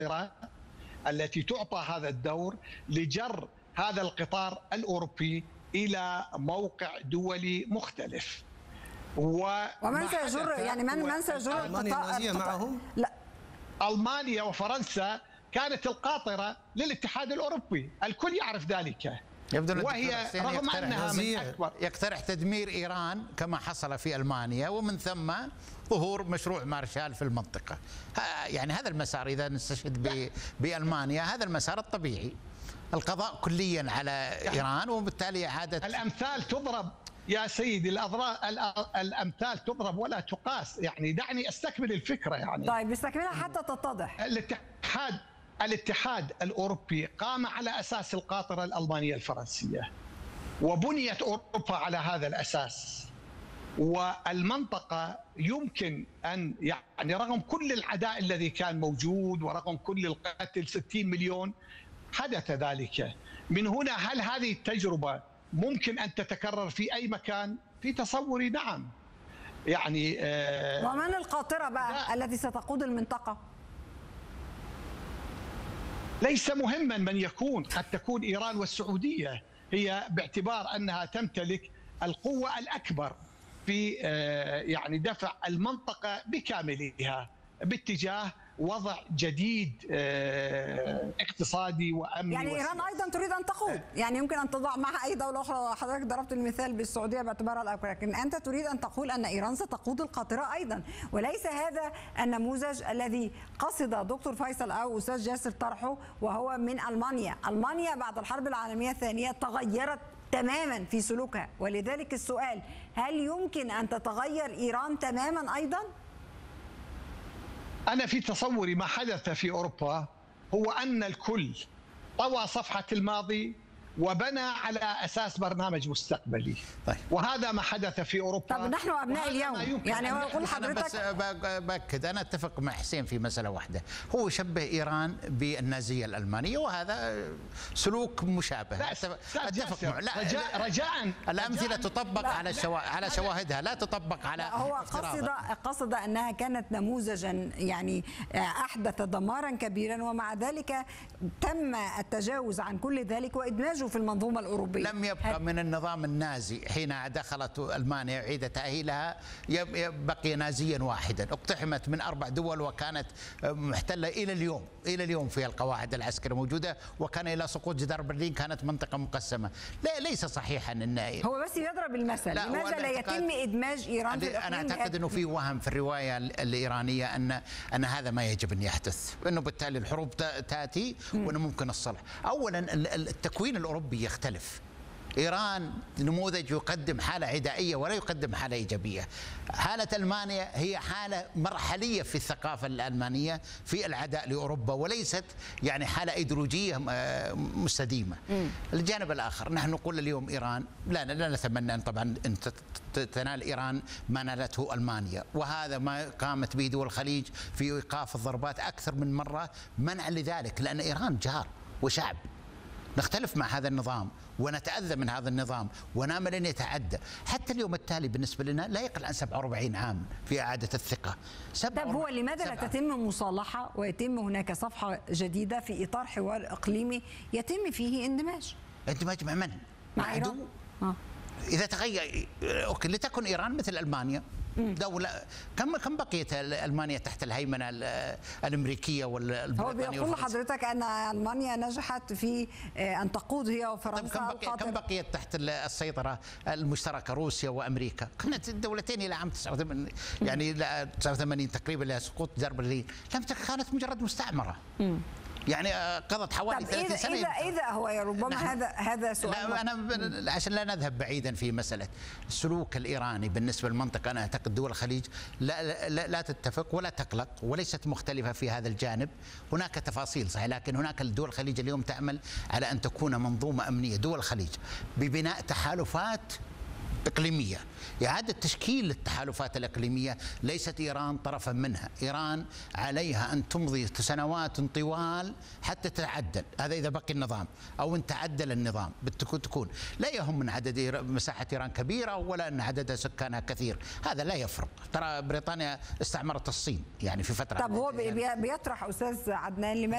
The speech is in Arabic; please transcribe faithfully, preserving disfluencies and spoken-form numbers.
القاطرة التي تعطى هذا الدور لجر هذا القطار الأوروبي إلى موقع دولي مختلف. ومن سيجر يعني من من سيجر ألمانيا معهم؟ لا، ألمانيا وفرنسا كانت القاطرة للاتحاد الأوروبي، الكل يعرف ذلك. يبدو وهي رغم أنها من أكبر يقترح تدمير إيران كما حصل في ألمانيا، ومن ثم ظهور مشروع مارشال في المنطقة. يعني هذا المسار إذا نستشهد بألمانيا، هذا المسار الطبيعي، القضاء كليا على إيران وبالتالي إعادة. الأمثال تضرب يا سيدي، الأمثال تضرب ولا تقاس. يعني دعني أستكمل الفكرة. يعني طيب استكملها حتى تتضح. الاتحاد الاتحاد الأوروبي قام على أساس القاطرة الألمانية الفرنسية، وبنيت أوروبا على هذا الأساس. والمنطقة يمكن أن يعني رغم كل العداء الذي كان موجود ورغم كل القتل، ستين مليون حدث ذلك. من هنا هل هذه التجربة ممكن أن تتكرر في أي مكان؟ في تصوري نعم. يعني آه ومن القاطرة بقى التي ستقود المنطقة؟ ليس مهما من يكون، قد تكون إيران والسعودية، هي باعتبار أنها تمتلك القوة الأكبر في يعني دفع المنطقة بكاملها باتجاه وضع جديد اقتصادي وأمني. يعني إيران أيضا تريد أن تقود، يعني يمكن أن تضع معها أي دولة أخرى. حضرتك ضربت المثال بالسعودية باعتبارها الأكبر، لكن أنت تريد أن تقول أن إيران ستقود القاطرة أيضا، وليس هذا النموذج الذي قصد دكتور فيصل أو أستاذ جاسر طرحه، وهو من ألمانيا. ألمانيا بعد الحرب العالمية الثانية تغيرت تماما في سلوكها، ولذلك السؤال: هل يمكن أن تتغير إيران تماما أيضا؟ أنا في تصوري ما حدث في أوروبا هو أن الكل طوى صفحة الماضي وبنى على أساس برنامج مستقبلي. طيب. وهذا ما حدث في أوروبا. طب نحن أبناء اليوم، يعني هو يقول حضرتك. أنا بس بأكد، أنا أتفق مع حسين في مسألة واحدة، هو يشبه إيران بالنازية الألمانية، وهذا سلوك مشابه. لا أتفق معه. لا رجاء رجاء الأمثلة تطبق لا على شوا... على شواهدها، لا تطبق على. لا هو قصد قصد أنها كانت نموذجا يعني أحدث دمارا كبيرا، ومع ذلك تم التجاوز عن كل ذلك وإدماج في المنظومة الأوروبية. لم يبقى من النظام النازي حين دخلت ألمانيا عيد تأهيلها بقي نازيا واحدا، اقتحمت من أربع دول وكانت محتلة إلى اليوم. إلى اليوم فيها القواعد العسكرية موجودة، وكان إلى سقوط جدار برلين كانت منطقة مقسمة. لا ليس صحيحا أن هو بس يضرب المثل. لماذا لا يتم إدماج إيران في الإقليم؟ أنا أعتقد أنه في وهم في الرواية الإيرانية أن أن هذا ما يجب أن يحدث، أنه بالتالي الحروب تأتي وأنه ممكن الصلح. أولا التكوين الأوروبي يختلف. إيران نموذج يقدم حالة عدائية ولا يقدم حالة إيجابية. حالة ألمانيا هي حالة مرحلية في الثقافة الألمانية في العداء لأوروبا، وليست يعني حالة إيديولوجية مستديمة. م. الجانب الآخر، نحن نقول اليوم إيران لا لا نتمنى أن طبعا أن تنال إيران ما نالته ألمانيا، وهذا ما قامت به دول الخليج في إيقاف الضربات أكثر من مرة منع لذلك، لأن إيران جار وشعب. نختلف مع هذا النظام ونتأذى من هذا النظام ونامل أن يتعدى. حتى اليوم التالي بالنسبة لنا لا يقل عن سبعة وأربعين عام في إعادة الثقة. طب هو لماذا لا تتم مصالحة ويتم هناك صفحة جديدة في إطار حوار إقليمي يتم فيه اندماج؟ اندماج مع من؟ مع إيران؟ آه. إذا تغير أوكي، لتكن إيران مثل ألمانيا دولة. كم كم بقيت ألمانيا تحت الهيمنة الأمريكية والبريطانية؟ هو بيقول لحضرتك أن ألمانيا نجحت في أن تقود هي وفرنسا. كم بقيت, كم بقيت تحت السيطرة المشتركة روسيا وأمريكا؟ كانت الدولتين إلى عام تسعة وثمانين، يعني تسعة وثمانين تقريبا لسقوط جدار برلين، لم كانت مجرد مستعمرة. م. يعني قضت حوالي ثلاثين سنة. إذا إذا هو ربما هذا هذا سؤال. لا أنا عشان لا نذهب بعيدا في مسألة السلوك الإيراني بالنسبة للمنطقة، أنا أعتقد دول الخليج لا لا, لا تتفق ولا تقلق وليست مختلفة في هذا الجانب. هناك تفاصيل صحيح، لكن هناك دول الخليج اليوم تعمل على أن تكون منظومة أمنية دول الخليج ببناء تحالفات إقليمية، إعادة تشكيل التحالفات الإقليمية. ليست إيران طرفا منها، إيران عليها أن تمضي سنوات طوال حتى تتعدل. هذا إذا بقي النظام أو إن تعدل النظام تكون لا يهم من عدد مساحة إيران كبيرة ولا أن عدد سكانها كثير، هذا لا يفرق. ترى بريطانيا استعمرت الصين يعني في فترة. طب هو بيطرح أستاذ عدنان لماذا